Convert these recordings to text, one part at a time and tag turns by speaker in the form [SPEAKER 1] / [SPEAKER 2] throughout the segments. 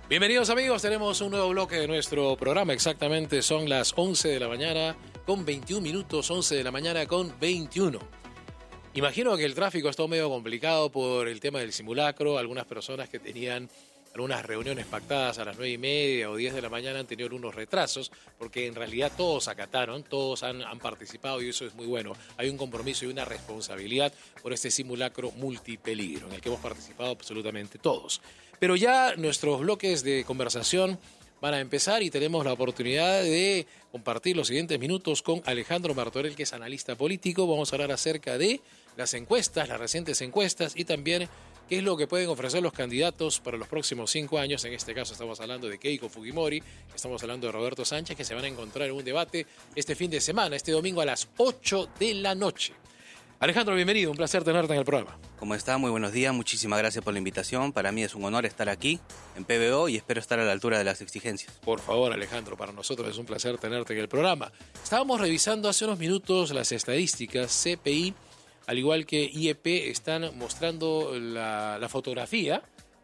[SPEAKER 1] Bienvenidos amigos, tenemos un nuevo bloque de nuestro programa. Exactamente son las 11 de la mañana con 21 minutos, 11 de la mañana con 21. Imagino que el tráfico está medio complicado por el tema del simulacro. Algunas personas que tenían algunas reuniones pactadas a las 9:30 o 10 de la mañana han tenido unos retrasos, porque en realidad todos acataron, todos han participado y eso es muy bueno. Hay un compromiso y una responsabilidad por este simulacro multipeligro en el que hemos participado absolutamente todos. Pero ya nuestros bloques de conversación van a empezar y tenemos la oportunidad de compartir los siguientes minutos con Alejandro Martorell, que es analista político. Vamos a hablar acerca de las encuestas, las recientes encuestas y también qué es lo que pueden ofrecer los candidatos para los próximos 5 años. En este caso estamos hablando de Keiko Fujimori, estamos hablando de Roberto Sánchez, que se van a encontrar en un debate este fin de semana, este domingo a las 8 de la noche. Alejandro, bienvenido, un placer tenerte en el programa.
[SPEAKER 2] ¿Cómo está? Muy buenos días, muchísimas gracias por la invitación. Para mí es un honor estar aquí en PBO y espero estar a la altura de las exigencias.
[SPEAKER 1] Por favor, Alejandro, para nosotros es un placer tenerte en el programa. Estábamos revisando hace unos minutos las estadísticas. CPI, al igual que IEP, están mostrando la fotografía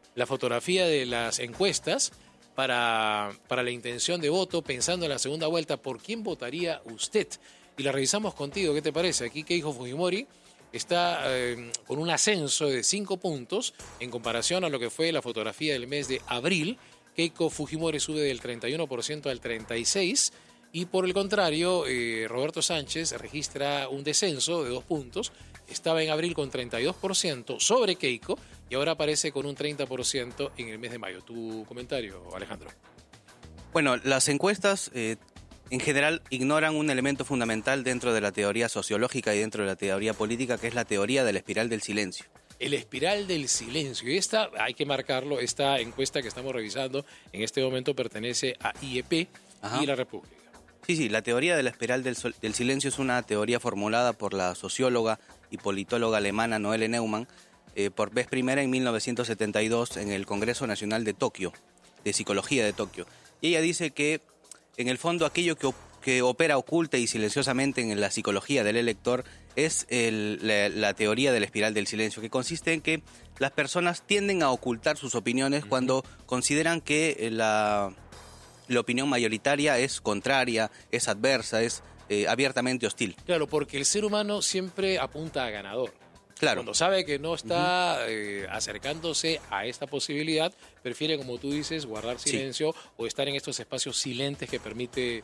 [SPEAKER 1] de las encuestas para la intención de voto, pensando en la segunda vuelta. ¿Por quién votaría usted? Y la revisamos contigo, ¿qué te parece? Aquí Keiko Fujimori está con un ascenso de 5 puntos en comparación a lo que fue la fotografía del mes de abril. Keiko Fujimori sube del 31% al 36%, y por el contrario, Roberto Sánchez registra un descenso de 2 puntos. Estaba en abril con 32% sobre Keiko y ahora aparece con un 30% en el mes de mayo. ¿Tu comentario, Alejandro?
[SPEAKER 2] Bueno, las encuestas en general ignoran un elemento fundamental dentro de la teoría sociológica y dentro de la teoría política, que es la teoría de la espiral del silencio.
[SPEAKER 1] El espiral del silencio. Y esta, hay que marcarlo, esta encuesta que estamos revisando en este momento pertenece a IEP y la República.
[SPEAKER 2] Sí, la teoría de la espiral del silencio es una teoría formulada por la socióloga y politóloga alemana Noelle Neumann por vez primera en 1972 en el Congreso Nacional de Tokio, de Psicología de Tokio. Y ella dice que en el fondo aquello que opera oculta y silenciosamente en la psicología del elector es la teoría de la espiral del silencio, que consiste en que las personas tienden a ocultar sus opiniones cuando consideran que la opinión mayoritaria es contraria, es adversa, es abiertamente hostil.
[SPEAKER 1] Claro, porque el ser humano siempre apunta a ganador.
[SPEAKER 2] Claro.
[SPEAKER 1] Cuando sabe que no está acercándose a esta posibilidad, prefiere, como tú dices, guardar silencio o estar en estos espacios silentes que permite,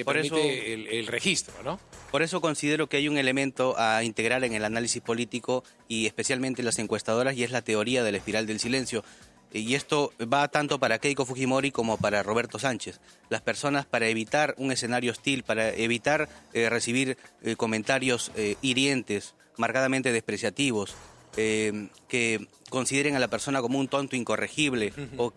[SPEAKER 1] el registro, ¿no?
[SPEAKER 2] Por eso considero que hay un elemento a integrar en el análisis político y especialmente en las encuestadoras, y es la teoría de la espiral del silencio. Y esto va tanto para Keiko Fujimori como para Roberto Sánchez. Las personas, para evitar un escenario hostil, para evitar recibir comentarios hirientes, marcadamente despreciativos, que consideren a la persona como un tonto incorregible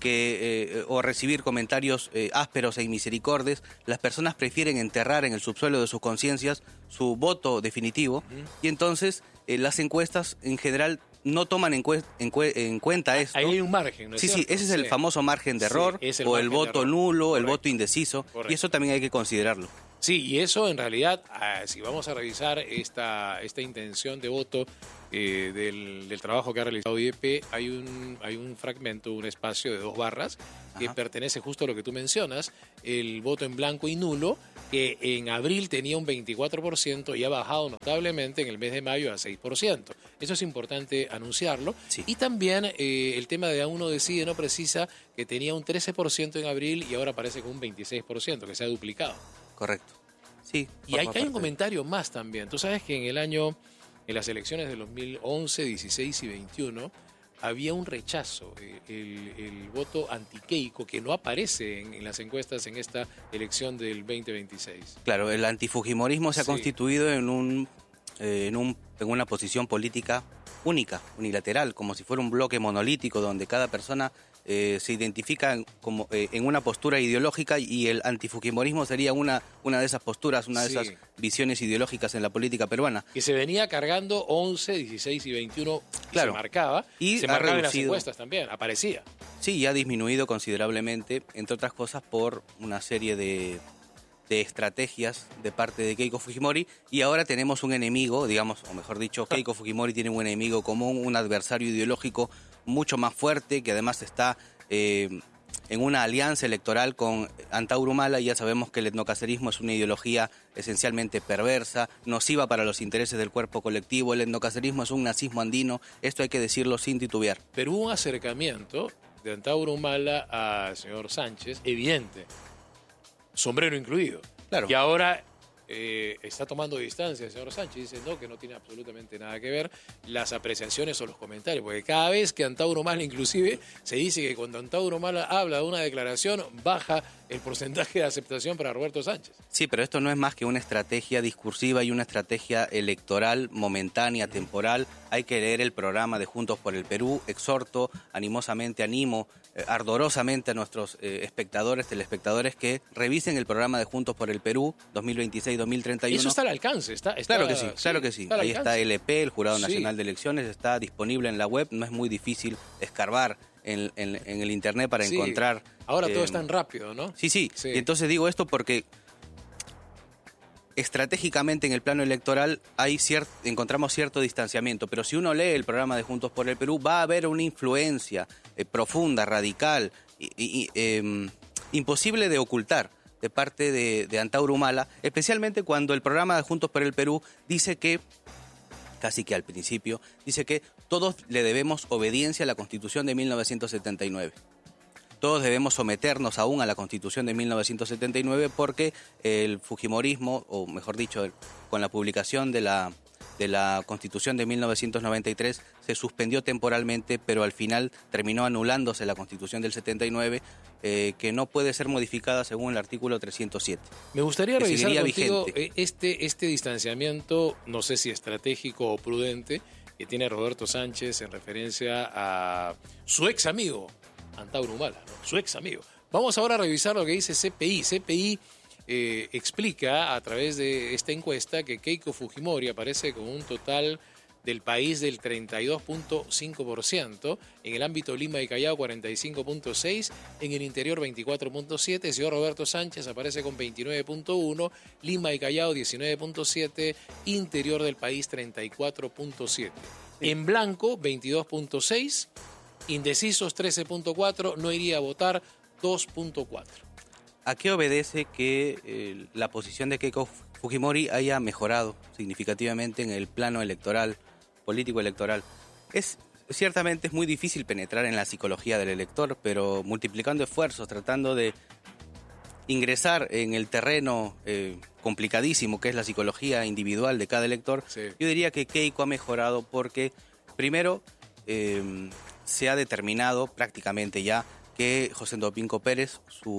[SPEAKER 2] o recibir comentarios ásperos e inmisericordes, las personas prefieren enterrar en el subsuelo de sus conciencias su voto definitivo y entonces las encuestas en general no toman en cuenta esto.
[SPEAKER 1] Ahí hay un margen, ¿no es cierto?
[SPEAKER 2] Sí, ese es el famoso margen de error, o el voto nulo, correcto, el voto indeciso, y eso también hay que considerarlo.
[SPEAKER 1] Sí, y eso en realidad, si vamos a revisar esta intención de voto del trabajo que ha realizado IEP, hay un fragmento, un espacio de 2 barras que pertenece justo a lo que tú mencionas, el voto en blanco y nulo, que en abril tenía un 24% y ha bajado notablemente en el mes de mayo a 6%. Eso es importante anunciarlo. Sí. Y también el tema de A1 decide, no precisa, que tenía un 13% en abril y ahora aparece con un 26%, que se ha duplicado.
[SPEAKER 2] Correcto. Sí.
[SPEAKER 1] Y hay un comentario más también. Tú sabes que en las elecciones de 2011, 16 y 21, había un rechazo, el voto anti-Keiko, que no aparece en las encuestas en esta elección del 2026.
[SPEAKER 2] Claro, el antifujimorismo se ha constituido en una posición política única, unilateral, como si fuera un bloque monolítico donde cada persona se identifica como en una postura ideológica, y el antifujimorismo sería una de esas posturas, una de esas visiones ideológicas en la política peruana.
[SPEAKER 1] Que se venía cargando 11, 16 y 21, claro, se marcaba, y se marcaba en las encuestas también, aparecía.
[SPEAKER 2] Sí, y ha disminuido considerablemente, entre otras cosas por una serie de estrategias de parte de Keiko Fujimori, y ahora tenemos un enemigo, digamos, o mejor dicho, Keiko Fujimori tiene un enemigo común, un adversario ideológico mucho más fuerte, que además está en una alianza electoral con Antauro Humala, y ya sabemos que el etnocacerismo es una ideología esencialmente perversa, nociva para los intereses del cuerpo colectivo. El etnocacerismo es un nazismo andino, esto hay que decirlo sin titubear.
[SPEAKER 1] Pero hubo un acercamiento de Antauro Humala al señor Sánchez, evidente, sombrero incluido.
[SPEAKER 2] Claro.
[SPEAKER 1] Y ahora está tomando distancia el señor Sánchez, dice no, que no tiene absolutamente nada que ver las apreciaciones o los comentarios, porque cada vez que Antauro Humala, inclusive, se dice que cuando Antauro Humala habla de una declaración, baja el porcentaje de aceptación para Roberto Sánchez.
[SPEAKER 2] Sí, pero esto no es más que una estrategia discursiva y una estrategia electoral momentánea, temporal. Hay que leer el programa de Juntos por el Perú. Exhorto, animo ardorosamente a nuestros espectadores, telespectadores, que revisen el programa de Juntos por el Perú 2026-2031.
[SPEAKER 1] Y eso está al alcance.
[SPEAKER 2] Claro que sí, claro que sí. Ahí está LP, el Jurado Nacional de Elecciones, está disponible en la web. No es muy difícil escarbar en el internet para encontrar.
[SPEAKER 1] Ahora todo es tan rápido, ¿no?
[SPEAKER 2] Sí. Y entonces digo esto porque estratégicamente en el plano electoral encontramos cierto distanciamiento, pero si uno lee el programa de Juntos por el Perú, va a haber una influencia profunda, radical, imposible de ocultar de parte de Antauro Humala, especialmente cuando el programa de Juntos por el Perú dice que, casi que al principio, dice que todos le debemos obediencia a la Constitución de 1979. Todos debemos someternos aún a la Constitución de 1979 porque el fujimorismo, o mejor dicho, con la publicación de la Constitución de 1993 se suspendió temporalmente, pero al final terminó anulándose la Constitución del 79, que no puede ser modificada según el artículo 307.
[SPEAKER 1] Me gustaría revisar contigo
[SPEAKER 2] vigente.
[SPEAKER 1] este distanciamiento, no sé si estratégico o prudente, que tiene Roberto Sánchez en referencia a su ex amigo, Antauro Humala, ¿no? Su ex amigo. Vamos ahora a revisar lo que dice CPI. CPI explica a través de esta encuesta que Keiko Fujimori aparece con un total del país del 32.5%, en el ámbito Lima y Callao 45.6%, en el interior 24.7%, el señor Roberto Sánchez aparece con 29.1%, Lima y Callao 19.7%, interior del país 34.7%. En blanco 22.6%, indecisos 13.4%, no iría a votar 2.4%.
[SPEAKER 2] ¿A qué obedece que la posición de Keiko Fujimori haya mejorado significativamente en el plano electoral, político electoral? Ciertamente es muy difícil penetrar en la psicología del elector, pero multiplicando esfuerzos, tratando de ingresar en el terreno complicadísimo que es la psicología individual de cada elector, yo diría que Keiko ha mejorado porque, primero, se ha determinado prácticamente ya que José Domingo Pérez,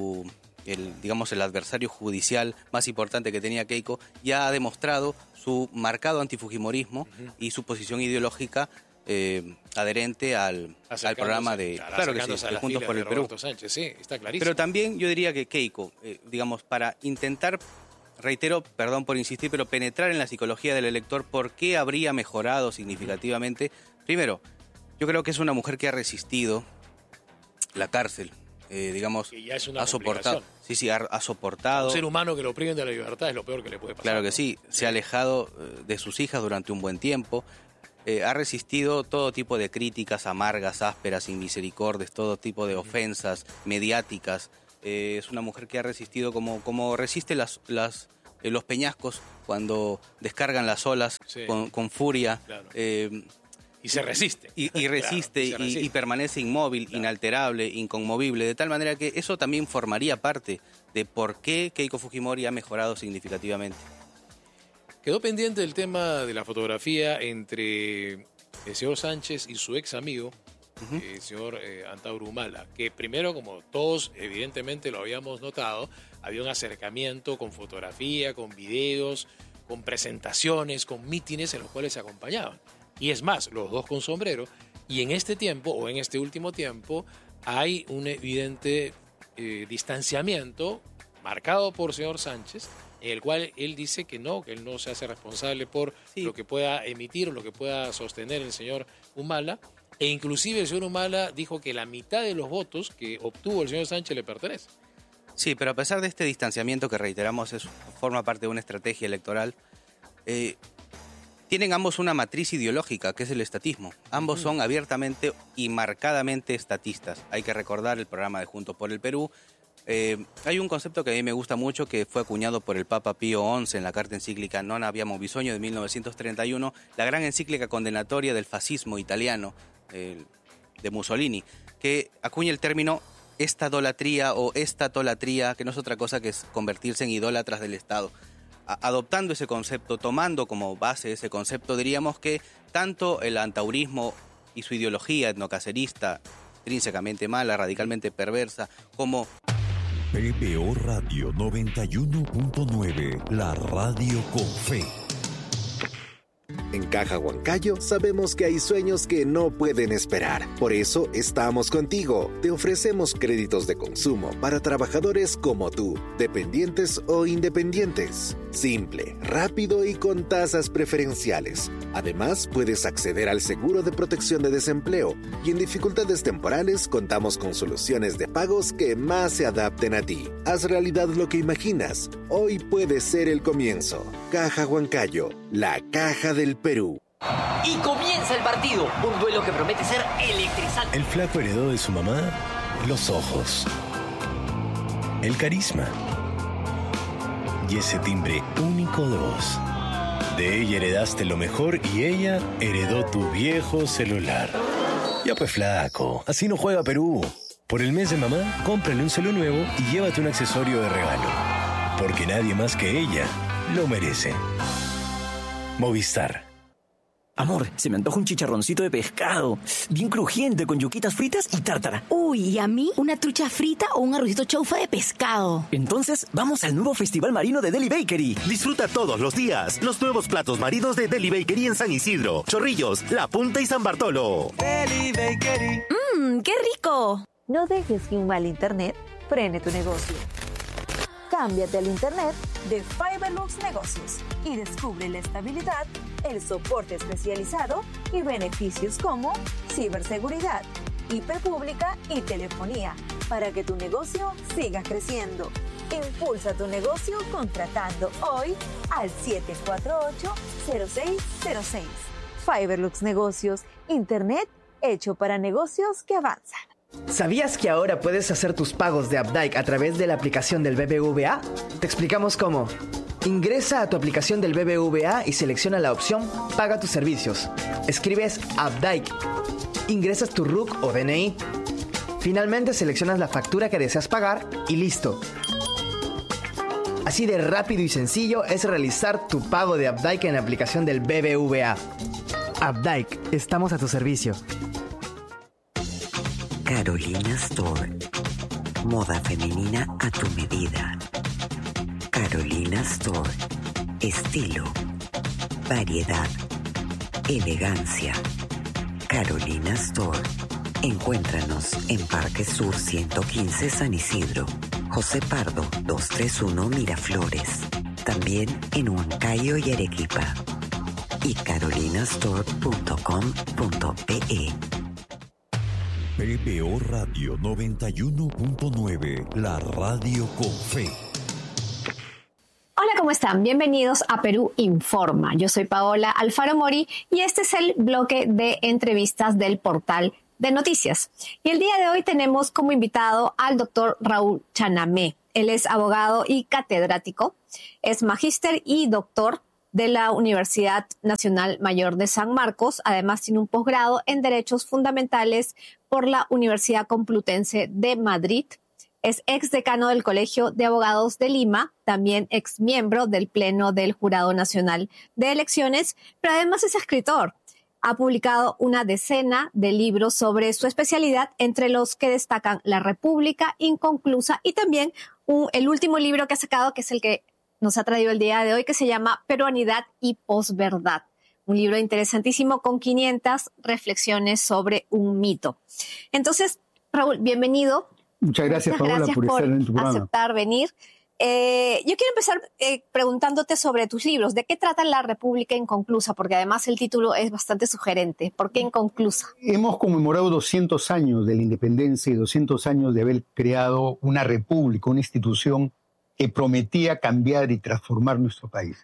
[SPEAKER 2] el adversario judicial más importante que tenía Keiko, ya ha demostrado su marcado antifujimorismo y su posición ideológica adherente al programa de Juntos por el Perú.
[SPEAKER 1] Sánchez, sí, está clarísimo.
[SPEAKER 2] Pero también yo diría que Keiko, para intentar, reitero, perdón por insistir, pero penetrar en la psicología del elector, ¿por qué habría mejorado significativamente? Primero, yo creo que es una mujer que ha resistido la cárcel. Que ya es una ha soportado. Ha soportado.
[SPEAKER 1] Un ser humano que lo priven de la libertad es lo peor que le puede pasar.
[SPEAKER 2] Claro que sí. Se ha alejado de sus hijas durante un buen tiempo. Ha resistido todo tipo de críticas amargas, ásperas, inmisericordias, todo tipo de ofensas mediáticas. Es una mujer que ha resistido como resiste los peñascos cuando descargan las olas con furia.
[SPEAKER 1] Claro. Y se resiste.
[SPEAKER 2] Y resiste, claro, y permanece inmóvil, claro, inalterable, inconmovible, de tal manera que eso también formaría parte de por qué Keiko Fujimori ha mejorado significativamente.
[SPEAKER 1] Quedó pendiente el tema de la fotografía entre el señor Sánchez y su ex amigo, el señor Antauro Humala, que primero, como todos evidentemente lo habíamos notado, había un acercamiento con fotografía, con videos, con presentaciones, con mítines en los cuales se acompañaban. Y es más, los dos con sombrero. Y en este tiempo, o en este último tiempo, hay un evidente distanciamiento marcado por el señor Sánchez, en el cual él dice que él no se hace responsable por lo que pueda emitir o lo que pueda sostener el señor Humala. E inclusive el señor Humala dijo que la mitad de los votos que obtuvo el señor Sánchez le pertenece.
[SPEAKER 2] Sí, pero a pesar de este distanciamiento que reiteramos forma parte de una estrategia electoral, tienen ambos una matriz ideológica, que es el estatismo. Ambos son abiertamente y marcadamente estatistas. Hay que recordar el programa de Juntos por el Perú. Hay un concepto que a mí me gusta mucho, que fue acuñado por el Papa Pío XI en la carta encíclica Non Abbiamo Bisogno de 1931, la gran encíclica condenatoria del fascismo italiano de Mussolini, que acuña el término estadolatría o estatolatría, que no es otra cosa que es convertirse en idólatras del Estado. Adoptando ese concepto, tomando como base ese concepto, diríamos que tanto el antaurismo y su ideología etnocacerista, intrínsecamente mala, radicalmente perversa, como
[SPEAKER 3] PPO Radio 91.9, la radio con fe.
[SPEAKER 4] En Caja Huancayo sabemos que hay sueños que no pueden esperar. Por eso estamos contigo. Te ofrecemos créditos de consumo para trabajadores como tú, dependientes o independientes. Simple, rápido y con tasas preferenciales. Además, puedes acceder al seguro de protección de desempleo y en dificultades temporales contamos con soluciones de pagos que más se adapten a ti. Haz realidad lo que imaginas. Hoy puede ser el comienzo. Caja Huancayo, la caja del Perú.
[SPEAKER 5] Y comienza el partido, un duelo que promete ser electrizante.
[SPEAKER 6] El flaco heredó de su mamá los ojos, el carisma y ese timbre único de voz. De ella heredaste lo mejor y ella heredó tu viejo celular. Ya pues flaco, así no juega Perú. Por el mes de mamá, cómprale un celu nuevo y llévate un accesorio de regalo. Porque nadie más que ella lo merece. Movistar.
[SPEAKER 7] Amor, se me antoja un chicharroncito de pescado, bien crujiente, con yuquitas fritas y tártara.
[SPEAKER 8] Uy, ¿y a mí una trucha frita o un arrocito chaufa de pescado?
[SPEAKER 7] Entonces, vamos al nuevo Festival Marino de Deli Bakery.
[SPEAKER 9] Disfruta todos los días los nuevos platos marinos de Deli Bakery en San Isidro, Chorrillos, La Punta y San Bartolo.
[SPEAKER 7] Deli Bakery.
[SPEAKER 8] ¡Qué rico!
[SPEAKER 10] No dejes que un mal internet frene tu negocio. Cámbiate al internet de Fiberlux Negocios y descubre la estabilidad, el soporte especializado y beneficios como ciberseguridad, IP pública y telefonía para que tu negocio siga creciendo. Impulsa tu negocio contratando hoy al 748-0606. Fiberlux Negocios, internet hecho para negocios que avanzan.
[SPEAKER 11] ¿Sabías que ahora puedes hacer tus pagos de Updike a través de la aplicación del BBVA? Te explicamos cómo. Ingresa a tu aplicación del BBVA y selecciona la opción Paga tus servicios. Escribes Updike. Ingresas tu RUC o DNI. Finalmente seleccionas la factura que deseas pagar y listo. Así de rápido y sencillo es realizar tu pago de Updike en la aplicación del BBVA. Updike, estamos a tu servicio.
[SPEAKER 12] Carolina Store. Moda femenina a tu medida. Carolina Store. Estilo. Variedad. Elegancia. Carolina Store. Encuéntranos en Parque Sur 115 San Isidro. José Pardo 231 Miraflores. También en Huancayo y Arequipa. Y carolinastore.com.pe.
[SPEAKER 3] PPO Radio 91.9, la radio con fe.
[SPEAKER 13] Hola, ¿cómo están? Bienvenidos a Perú Informa. Yo soy Paola Alfaro Mori y este es el bloque de entrevistas del portal de noticias. Y el día de hoy tenemos como invitado al doctor Raúl Chanamé. Él es abogado y catedrático, es magíster y doctor de la Universidad Nacional Mayor de San Marcos. Además, tiene un posgrado en Derechos Fundamentales por la Universidad Complutense de Madrid. Es exdecano del Colegio de Abogados de Lima, también exmiembro del Pleno del Jurado Nacional de Elecciones, pero además es escritor. Ha publicado una decena de libros sobre su especialidad, entre los que destacan La República Inconclusa y también el último libro que ha sacado, que es el que nos ha traído el día de hoy, que se llama Peruanidad y Posverdad. Un libro interesantísimo con 500 reflexiones sobre un mito. Entonces, Raúl, bienvenido.
[SPEAKER 14] Muchas gracias, Paola, por estar en tu programa.
[SPEAKER 13] Aceptar venir. Yo quiero empezar preguntándote sobre tus libros. ¿De qué trata La República Inconclusa? Porque además el título es bastante sugerente. ¿Por qué inconclusa?
[SPEAKER 14] Hemos conmemorado 200 años de la independencia y 200 años de haber creado una república, una institución que prometía cambiar y transformar nuestro país.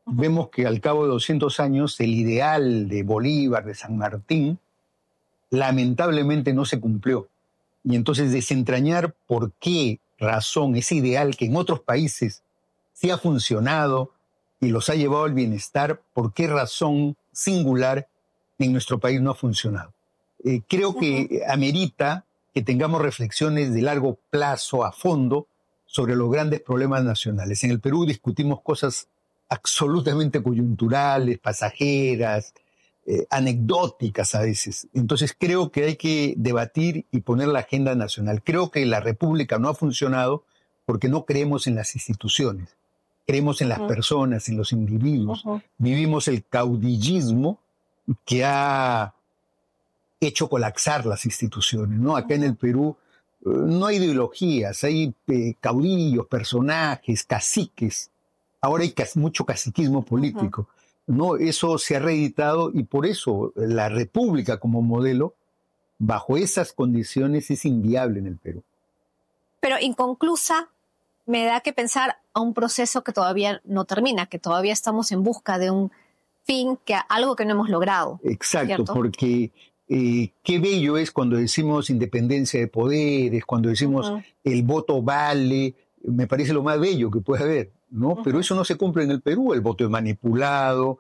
[SPEAKER 14] vemos que al cabo de 200 años el ideal de Bolívar, de San Martín, lamentablemente no se cumplió. Y entonces desentrañar por qué razón ese ideal que en otros países sí ha funcionado y los ha llevado al bienestar, por qué razón singular en nuestro país no ha funcionado. Creo que amerita que tengamos reflexiones de largo plazo, a fondo, sobre los grandes problemas nacionales. En el Perú discutimos cosas absolutamente coyunturales, pasajeras, anecdóticas a veces. Entonces creo que hay que debatir y poner la agenda nacional. Creo que la República no ha funcionado porque no creemos en las instituciones, creemos en las personas, en los individuos. Vivimos el caudillismo que ha hecho colapsar las instituciones, ¿no? Acá en el Perú no hay ideologías, hay caudillos, personajes, caciques. Ahora hay mucho caciquismo político. ¿No? Eso se ha reeditado y por eso la República como modelo, bajo esas condiciones, es inviable en el Perú.
[SPEAKER 13] Pero inconclusa, me da que pensar a un proceso que todavía no termina, que todavía estamos en busca de un fin, algo que no hemos logrado.
[SPEAKER 14] Exacto,
[SPEAKER 13] ¿cierto?
[SPEAKER 14] Porque qué bello es cuando decimos independencia de poderes, cuando decimos el voto vale, me parece lo más bello que puede haber, ¿no? Pero eso no se cumple en el Perú, el voto es manipulado,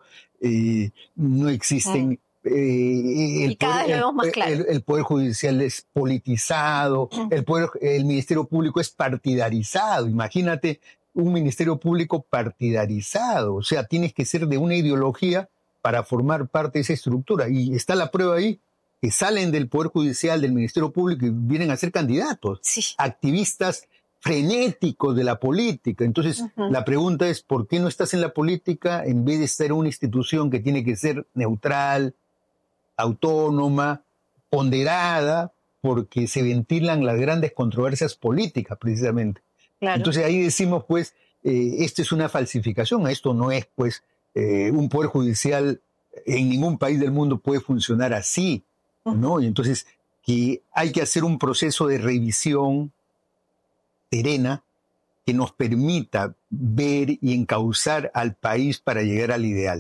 [SPEAKER 14] no existen...
[SPEAKER 13] y cada vez lo vemos más claro.
[SPEAKER 14] El Poder Judicial es politizado, el Ministerio Público es partidarizado. Imagínate un Ministerio Público partidarizado, o sea, tienes que ser de una ideología para formar parte de esa estructura. Y está la prueba ahí, que salen del Poder Judicial, del Ministerio Público y vienen a ser candidatos, activistas frenéticos de la política. Entonces, la pregunta es, ¿por qué no estás en la política en vez de ser una institución que tiene que ser neutral, autónoma, ponderada, porque se ventilan las grandes controversias políticas, precisamente? Claro. Entonces, ahí decimos, pues, esto es una falsificación, esto no es, pues, un Poder Judicial en ningún país del mundo puede funcionar así, ¿no? Y entonces, que hay que hacer un proceso de revisión serena que nos permita ver y encauzar al país para llegar al ideal.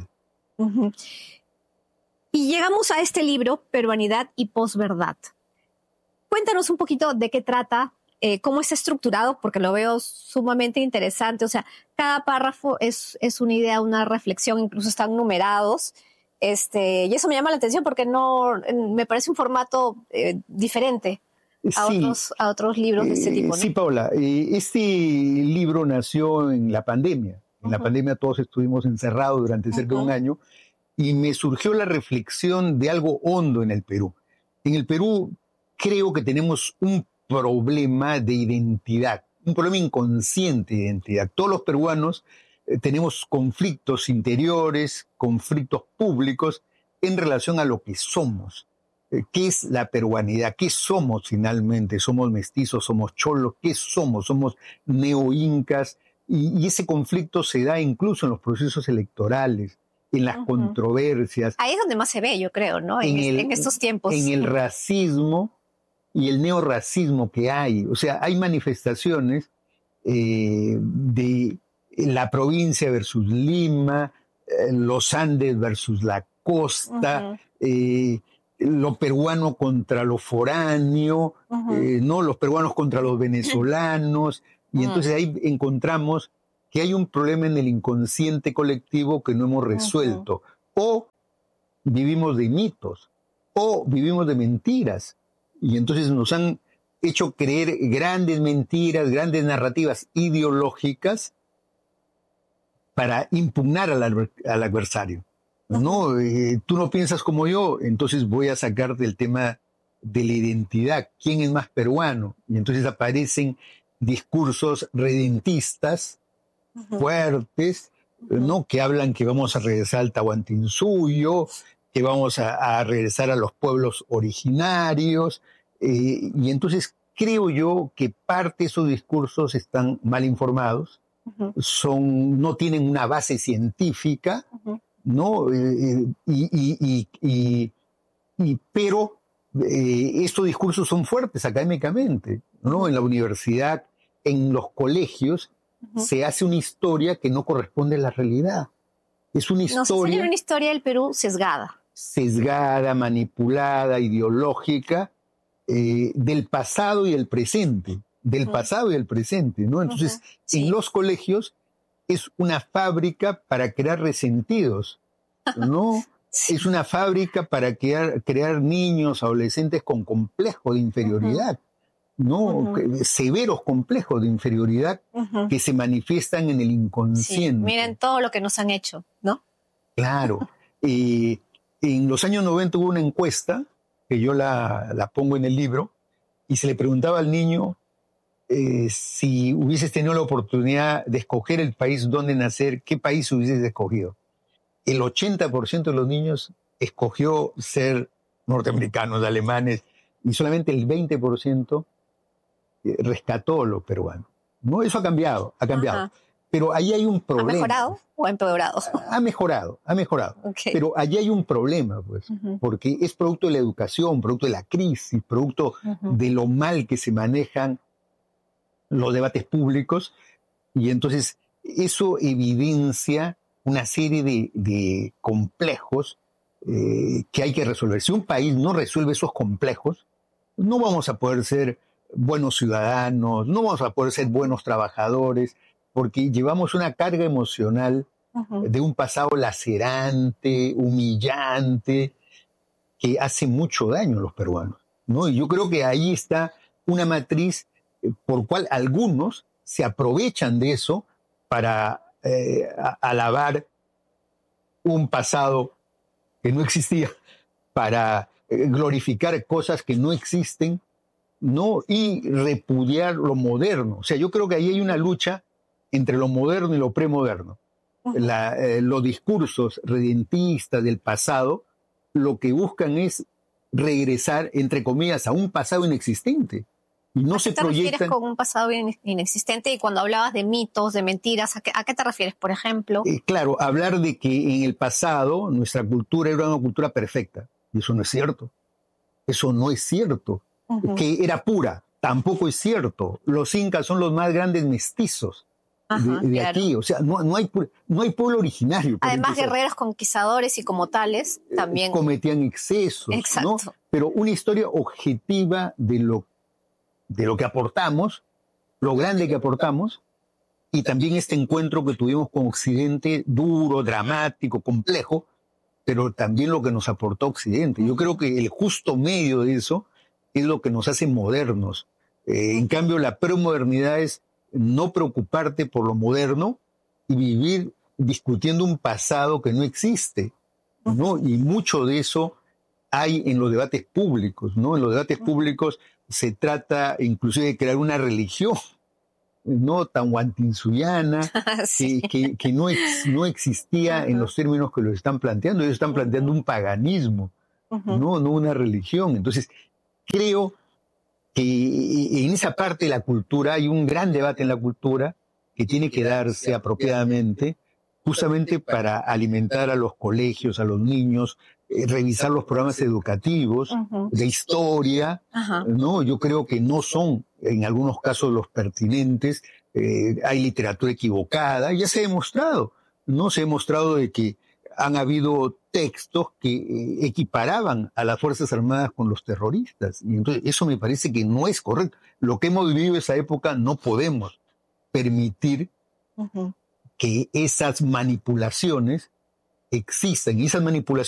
[SPEAKER 13] Y llegamos a este libro, Peruanidad y Posverdad. Cuéntanos un poquito de qué trata, cómo está estructurado, porque lo veo sumamente interesante. O sea, cada párrafo es una idea, una reflexión, incluso están numerados. Y eso me llama la atención porque me parece un formato diferente a otros libros de este tipo, ¿no?
[SPEAKER 14] Sí, Paola. Este libro nació en la pandemia. En la pandemia todos estuvimos encerrados durante cerca de un año y me surgió la reflexión de algo hondo en el Perú. En el Perú creo que tenemos un problema de identidad, un problema inconsciente de identidad. Todos los peruanos tenemos conflictos interiores, conflictos públicos en relación a lo que somos. ¿Qué es la peruanidad? ¿Qué somos finalmente? ¿Somos mestizos? ¿Somos cholos? ¿Qué somos? ¿Somos neoincas? Y ese conflicto se da incluso en los procesos electorales, en las controversias.
[SPEAKER 13] Ahí es donde más se ve, yo creo, ¿no? En estos tiempos.
[SPEAKER 14] En el racismo y el neorracismo que hay. O sea, hay manifestaciones de la provincia versus Lima, los Andes versus la costa, lo peruano contra lo foráneo, ¿no? Los peruanos contra los venezolanos, y entonces ahí encontramos que hay un problema en el inconsciente colectivo que no hemos resuelto. O vivimos de mitos, o vivimos de mentiras, y entonces nos han hecho creer grandes mentiras, grandes narrativas ideológicas para impugnar al adversario. No, tú no piensas como yo, entonces voy a sacar del tema de la identidad. ¿Quién es más peruano? Y entonces aparecen discursos redentistas fuertes, ¿no? Que hablan que vamos a regresar al Tahuantinsuyo, que vamos a regresar a los pueblos originarios. Y entonces creo yo que parte de esos discursos están mal informados, no tienen una base científica, ¿no? Pero estos discursos son fuertes académicamente, ¿no? En la universidad, en los colegios, se hace una historia que no corresponde a la realidad. Es una historia...
[SPEAKER 13] No, una historia del Perú sesgada.
[SPEAKER 14] Sesgada, manipulada, ideológica, del pasado y el presente. Del pasado y el presente, ¿no? Entonces, en los colegios es una fábrica para crear resentidos, ¿no? Es una fábrica para crear niños, adolescentes con complejos de inferioridad, ¿no? Severos complejos de inferioridad que se manifiestan en el inconsciente.
[SPEAKER 13] Sí, miren todo lo que nos han hecho, ¿no?
[SPEAKER 14] Claro. En los años 90 hubo una encuesta, que yo la pongo en el libro, y se le preguntaba al niño si hubieses tenido la oportunidad de escoger el país donde nacer, ¿qué país hubieses escogido? El 80% de los niños escogió ser norteamericanos, alemanes, y solamente el 20% rescató lo peruano. ¿No? Eso ha cambiado. Pero ahí hay un problema.
[SPEAKER 13] ¿Ha mejorado o ha empeorado?
[SPEAKER 14] Ha mejorado.
[SPEAKER 13] Okay.
[SPEAKER 14] Pero allí hay un problema, pues, porque es producto de la educación, producto de la crisis, producto de lo mal que se manejan los debates públicos, y entonces eso evidencia una serie de complejos que hay que resolver. Si un país no resuelve esos complejos, no vamos a poder ser buenos ciudadanos, no vamos a poder ser buenos trabajadores, porque llevamos una carga emocional de un pasado lacerante, humillante, que hace mucho daño a los peruanos, ¿no? Y yo creo que ahí está una matriz por cual algunos se aprovechan de eso para alabar un pasado que no existía, para glorificar cosas que no existen, ¿no? Y repudiar lo moderno. O sea, yo creo que ahí hay una lucha entre lo moderno y lo premoderno. Los discursos redentistas del pasado lo que buscan es regresar, entre comillas, a un pasado inexistente. Y no se proyectan... ¿A qué te refieres con
[SPEAKER 13] un pasado inexistente? Y cuando hablabas de mitos, de mentiras, ¿a qué te refieres, por ejemplo?
[SPEAKER 14] Claro, hablar de que en el pasado nuestra cultura era una cultura perfecta. Y eso no es cierto. Eso no es cierto. Que era pura, tampoco es cierto. Los incas son los más grandes mestizos de aquí. O sea, no hay pueblo originario.
[SPEAKER 13] Además, guerreros conquistadores y como tales también...
[SPEAKER 14] cometían excesos.
[SPEAKER 13] Exacto.
[SPEAKER 14] ¿No? Pero una historia objetiva de lo que aportamos, lo grande que aportamos, y también este encuentro que tuvimos con Occidente, duro, dramático, complejo, pero también lo que nos aportó Occidente. Yo creo que el justo medio de eso es lo que nos hace modernos. En cambio, la premodernidad es no preocuparte por lo moderno y vivir discutiendo un pasado que no existe, ¿no? Y mucho de eso hay en los debates públicos, ¿no? En los debates públicos se trata inclusive de crear una religión, ¿no? Tan guantinsuyana, sí. que no existía en los términos que lo están planteando. Ellos están planteando un paganismo, no una religión. Entonces, creo que en esa parte de la cultura hay un gran debate en la cultura que tiene que darse apropiadamente, justamente para alimentar a los colegios, a los niños, revisar los programas educativos de historia, ¿no? Yo creo que no son, en algunos casos, los pertinentes. Hay literatura equivocada, ya se ha demostrado, ¿no? Se ha demostrado de que han habido textos que equiparaban a las Fuerzas Armadas con los terroristas. Y entonces eso me parece que no es correcto. Lo que hemos vivido en esa época no podemos permitir que esas manipulaciones existan. Y esas manipulaciones